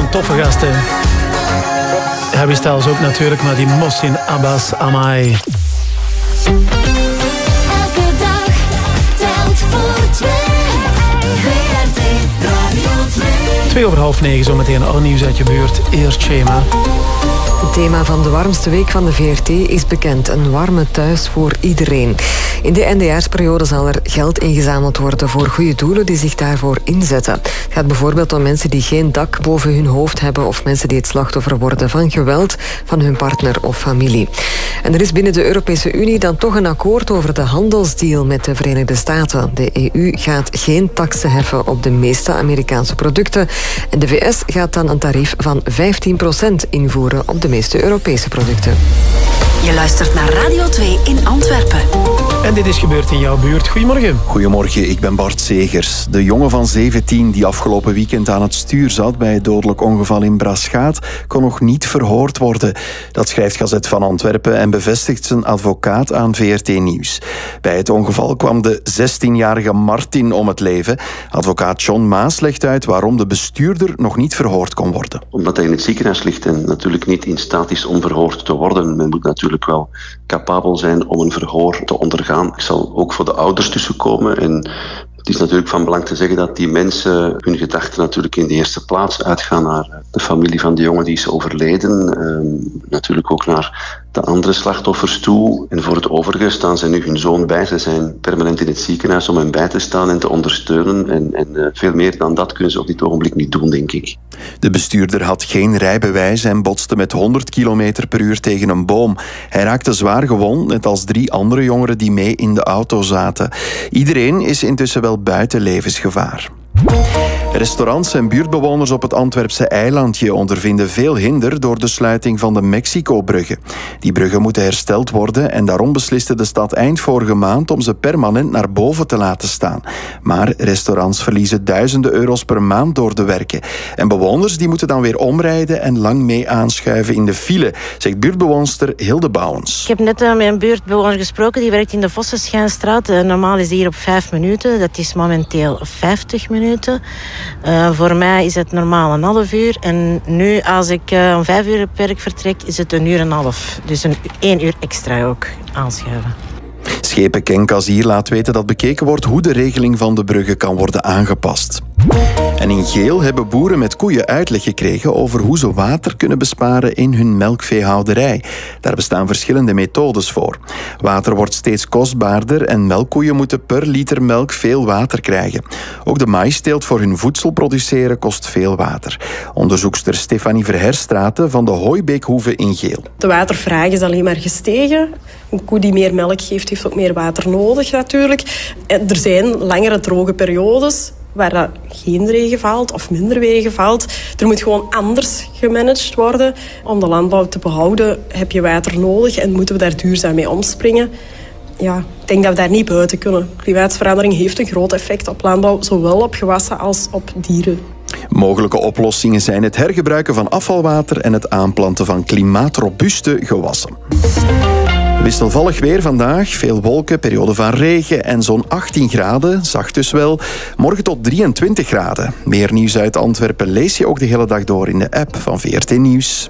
een toffe gast, hè. Harry Styles ook natuurlijk, maar die Mohsin Abbas Amai. Elke dag telt voor twee. VRT Radio 2. 9:02, zometeen al nieuws uit je buurt. Eerst Shema. Het thema van de warmste week van de VRT is bekend. Een warme thuis voor iedereen. In de eindejaarsperiode zal er geld ingezameld worden voor goede doelen die zich daarvoor inzetten. Het gaat bijvoorbeeld om mensen die geen dak boven hun hoofd hebben of mensen die het slachtoffer worden van geweld van hun partner of familie. En er is binnen de Europese Unie dan toch een akkoord over de handelsdeal met de Verenigde Staten. De EU gaat geen taksen heffen op de meeste Amerikaanse producten en de VS gaat dan een tarief van 15% invoeren op de meeste Europese producten. Je luistert naar Radio 2 in Antwerpen. En dit is gebeurd in jouw buurt. Goedemorgen. Goedemorgen, ik ben Bart Segers. De jongen van 17 die afgelopen weekend aan het stuur zat bij het dodelijk ongeval in Braschaat kon nog niet verhoord worden. Dat schrijft Gazet van Antwerpen en bevestigt zijn advocaat aan VRT Nieuws. Bij het ongeval kwam de 16-jarige Martin om het leven. Advocaat John Maas legt uit waarom de bestuurder nog niet verhoord kon worden. Omdat hij in het ziekenhuis ligt en natuurlijk niet in staat is om verhoord te worden. Men moet natuurlijk wel capabel zijn om een verhoor te ondergaan. Ik zal ook voor de ouders tussenkomen en het is natuurlijk van belang te zeggen dat die mensen hun gedachten natuurlijk in de eerste plaats uitgaan naar de familie van de jongen die is overleden. Natuurlijk ook naar de andere slachtoffers toe. En voor het overige staan zij nu hun zoon bij. Ze zijn permanent in het ziekenhuis om hem bij te staan en te ondersteunen. En veel meer dan dat kunnen ze op dit ogenblik niet doen, denk ik. De bestuurder had geen rijbewijs en botste met 100 km/h tegen een boom. Hij raakte zwaar gewond, net als 3 andere jongeren die mee in de auto zaten. Iedereen is intussen wel buiten levensgevaar. Restaurants en buurtbewoners op het Antwerpse eilandje ondervinden veel hinder door de sluiting van de Mexico-bruggen. Die bruggen moeten hersteld worden en daarom besliste de stad eind vorige maand om ze permanent naar boven te laten staan. Maar restaurants verliezen duizenden euro's per maand door de werken. En bewoners die moeten dan weer omrijden en lang mee aanschuiven in de file, zegt buurtbewoonster Hilde Bouwens. Ik heb net met een buurtbewoner gesproken, die werkt in de Vossenschijnstraat. Normaal is die hier op 5 minuten, dat is momenteel 50 minuten. Voor mij is het normaal een half uur. En nu, als ik om 5 uur op werk vertrek, is het 1 uur en een half. Dus 1 uur extra ook aanschuiven. Schepen Kenkasier laat weten dat bekeken wordt hoe de regeling van de bruggen kan worden aangepast. En in Geel hebben boeren met koeien uitleg gekregen over hoe ze water kunnen besparen in hun melkveehouderij. Daar bestaan verschillende methodes voor. Water wordt steeds kostbaarder en melkkoeien moeten per liter melk veel water krijgen. Ook de maïsteelt voor hun voedsel produceren kost veel water. Onderzoekster Stefanie Verherstraten van de Hooibeekhoeve in Geel. De watervraag is alleen maar gestegen. Een koe die meer melk geeft, heeft ook meer water nodig natuurlijk. En er zijn langere droge periodes waar dat geen regen valt of minder regen valt. Er moet gewoon anders gemanaged worden. Om de landbouw te behouden heb je water nodig en moeten we daar duurzaam mee omspringen. Ja, ik denk dat we daar niet buiten kunnen. Klimaatsverandering heeft een groot effect op landbouw, zowel op gewassen als op dieren. Mogelijke oplossingen zijn het hergebruiken van afvalwater en het aanplanten van klimaatrobuuste gewassen. Wisselvallig weer vandaag, veel wolken, periode van regen en zo'n 18 graden, zacht dus wel. Morgen tot 23 graden. Meer nieuws uit Antwerpen lees je ook de hele dag door in de app van VRT Nieuws.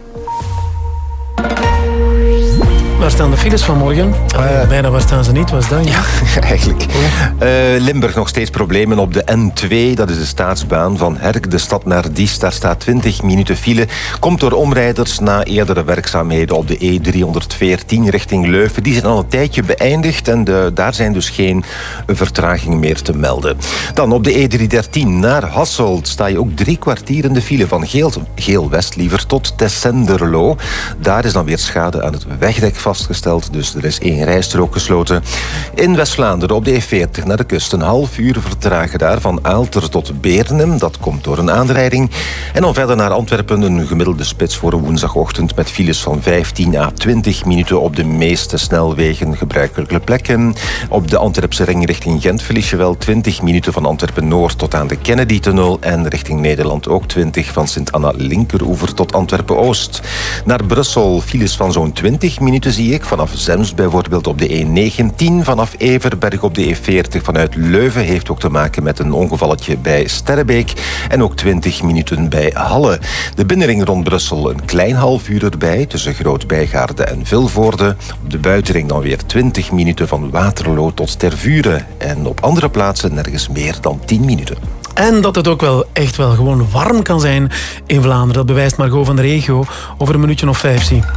Waar staan de files van morgen? Bijna, waar staan ze niet? Wat is dat? Ja, eigenlijk. Limburg nog steeds problemen op de N2. Dat is de staatsbaan van Herk, de stad naar Diest. Daar staat 20 minuten file. Komt door omrijders na eerdere werkzaamheden op de E314 richting Leuven. Die zijn al een tijdje beëindigd en daar zijn dus geen vertragingen meer te melden. Dan op de E313 naar Hasselt sta je ook 3 kwartier in de file van Geel-West liever tot Tessenderlo. Daar is dan weer schade aan het wegdek vastgesteld, dus er is 1 rijstrook gesloten. In West-Vlaanderen op de E40 naar de kust een half uur vertragen daar van Aalter tot Beernem. Dat komt door een aanrijding. En dan verder naar Antwerpen een gemiddelde spits voor een woensdagochtend met files van 15 à 20 minuten op de meeste snelwegen, gebruikelijke plekken. Op de Antwerpse ring richting Gent verlies je wel 20 minuten van Antwerpen-Noord tot aan de Kennedy-tunnel en richting Nederland ook 20 van Sint-Anna linkeroever tot Antwerpen-Oost. Naar Brussel files van zo'n 20 minuten zie ik. Vanaf Zemst bijvoorbeeld op de E19. Vanaf Everberg op de E40 vanuit Leuven. Heeft ook te maken met een ongevalletje bij Sterrebeek. En ook 20 minuten bij Halle. De binnenring rond Brussel een klein half uur erbij. Tussen Groot-Bijgaarde en Vilvoorde. Op de buitenring dan weer 20 minuten van Waterloo tot Tervuren. En op andere plaatsen nergens meer dan 10 minuten. En dat het ook wel echt wel gewoon warm kan zijn in Vlaanderen. Dat bewijst Margot van de regio over een minuutje of 5 zie.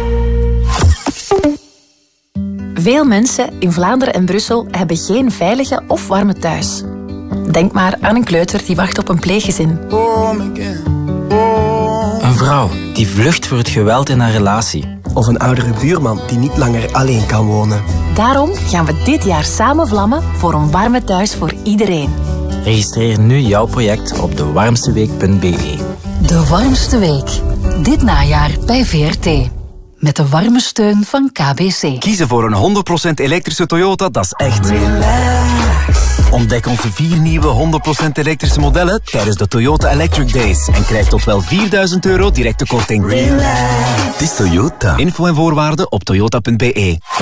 Veel mensen in Vlaanderen en Brussel hebben geen veilige of warme thuis. Denk maar aan een kleuter die wacht op een pleeggezin. Een vrouw die vlucht voor het geweld in haar relatie. Of een oudere buurman die niet langer alleen kan wonen. Daarom gaan we dit jaar samen vlammen voor een warme thuis voor iedereen. Registreer nu jouw project op dewarmsteweek.be. De warmste week. Dit najaar bij VRT. Met de warme steun van KBC. Kiezen voor een 100% elektrische Toyota, dat is echt. Ontdek onze 4 nieuwe 100% elektrische modellen tijdens de Toyota Electric Days. En krijg tot wel €4.000 directe korting. Het is Toyota. Info en voorwaarden op toyota.be.